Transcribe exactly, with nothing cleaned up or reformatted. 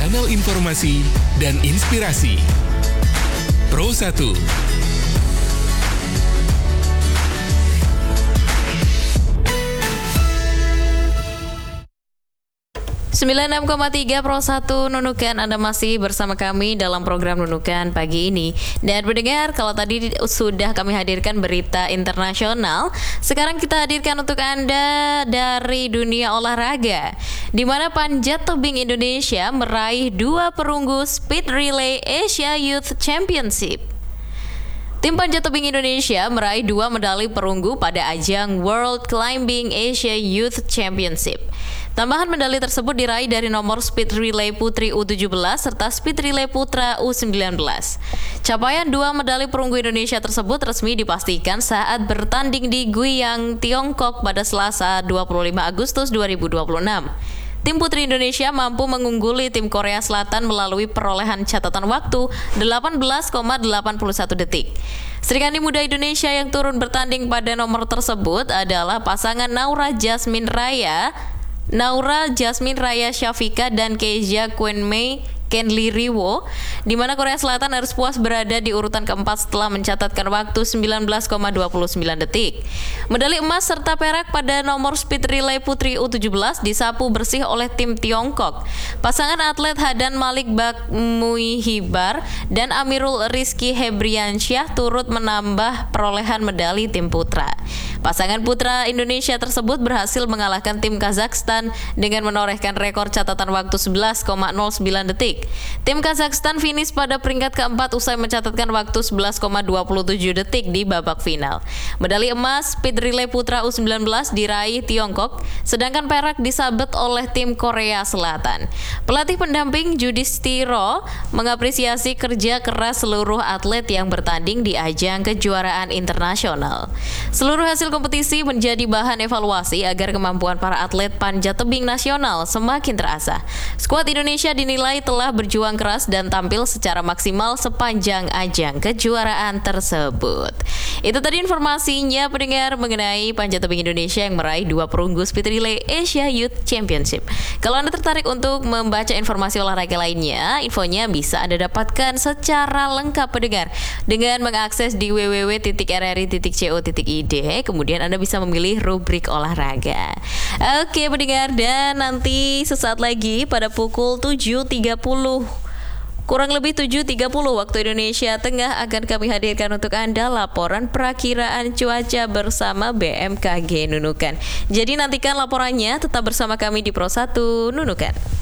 kanal informasi dan inspirasi. Pro satu. sembilan puluh enam koma tiga Pro satu Nunukan, Anda masih bersama kami dalam program Nunukan pagi ini. Dan pendengar, kalau tadi sudah kami hadirkan berita internasional, sekarang kita hadirkan untuk Anda dari dunia olahraga, di mana panjat tebing Indonesia meraih dua perunggu Speed Relay Asia Youth Championship. Tim panjat tebing Indonesia meraih dua medali perunggu pada ajang World Climbing Asia Youth Championship. Tambahan medali tersebut diraih dari nomor Speed Relay Putri U tujuh belas serta Speed Relay Putra U sembilan belas. Capaian dua medali perunggu Indonesia tersebut resmi dipastikan saat bertanding di Guiyang, Tiongkok pada Selasa dua puluh lima Agustus dua ribu dua puluh enam. Tim putri Indonesia mampu mengungguli tim Korea Selatan melalui perolehan catatan waktu delapan belas koma delapan satu detik. Serikandi muda Indonesia yang turun bertanding pada nomor tersebut adalah pasangan Naura Jasmine Raya Naura Jasmine Raya Syafika dan Keja Kwenmei Kenli Riwo, di mana Korea Selatan harus puas berada di urutan keempat setelah mencatatkan waktu sembilan belas koma dua sembilan detik. Medali emas serta perak pada nomor Speed Relay Putri U tujuh belas disapu bersih oleh tim Tiongkok. Pasangan atlet Hadan Malik Bakmuihibar dan Amirul Rizky Hebriansyah turut menambah perolehan medali tim putra. Pasangan putra Indonesia tersebut berhasil mengalahkan tim Kazakhstan dengan menorehkan rekor catatan waktu sebelas koma nol sembilan detik. Tim Kazakhstan finish pada peringkat keempat usai mencatatkan waktu sebelas koma dua tujuh detik di babak final. Medali emas Speed Relay Putra U sembilan belas diraih Tiongkok, sedangkan perak disabet oleh tim Korea Selatan. Pelatih pendamping Yudhistiro mengapresiasi kerja keras seluruh atlet yang bertanding di ajang kejuaraan internasional. Seluruh hasil kompetisi menjadi bahan evaluasi agar kemampuan para atlet panjat tebing nasional semakin terasa. Skuad Indonesia dinilai telah berjuang keras dan tampil secara maksimal sepanjang ajang kejuaraan tersebut. Itu tadi informasinya pendengar mengenai panjat tebing Indonesia yang meraih dua perunggu Speed Relay Asia Youth Championship. Kalau Anda tertarik untuk membaca informasi olahraga lainnya, infonya bisa Anda dapatkan secara lengkap pendengar dengan mengakses di w w w titik r r i titik co titik i d. Kemudian Anda bisa memilih rubrik olahraga. Oke pendengar, dan nanti sesaat lagi pada pukul tujuh tiga puluh kurang lebih tujuh tiga puluh waktu Indonesia Tengah akan kami hadirkan untuk Anda laporan perakiraan cuaca bersama B M K G Nunukan. Jadi nantikan laporannya, tetap bersama kami di Pro satu Nunukan.